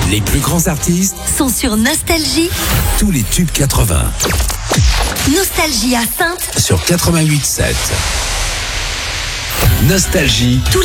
Les plus grands artistes sont sur Nostalgie. Tous les tubes 80. Nostalgie à Saintes Sur 88.7. Nostalgie. Tous